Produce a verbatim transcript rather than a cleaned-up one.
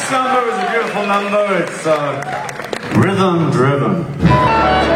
next number is a beautiful number. It's uh, rhythm driven.